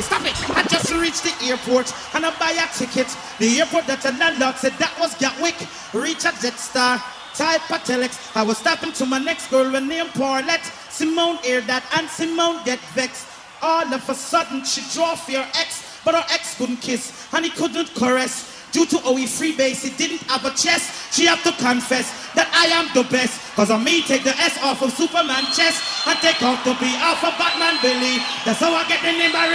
Hey, stop it! I just reached the airport and I buy a ticket. The airport that the landlord said that was Gatwick. Reach a Jetstar, type a telex. I was stopping to my next girl when named Paulette. Simone hear that and Simone get vexed. All of a sudden she draw for her ex, but her ex couldn't kiss and he couldn't caress. Due to how he freebase, he didn't have a chest. She have to confess that I am the best. Cause on me take the S off of Superman chest and take off the B off of Batman belly. That's how I get the name